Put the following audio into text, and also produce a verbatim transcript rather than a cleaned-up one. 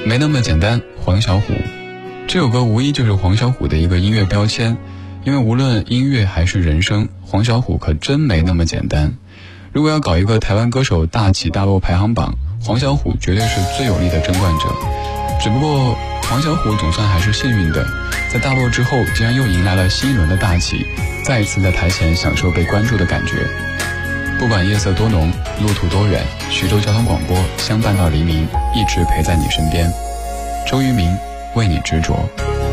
没那么简单，黄小琥。这首歌无疑就是黄小琥的一个音乐标签，因为无论音乐还是人生，黄小琥可真没那么简单。如果要搞一个台湾歌手大起大落排行榜，黄小琥绝对是最有力的争冠者。只不过黄小琥总算还是幸运的，在大落之后竟然又迎来了新一轮的大起，再一次在台前享受被关注的感觉。不管夜色多浓，路途多远，徐州交通广播相伴到黎明，一直陪在你身边。周渝民，为你执着。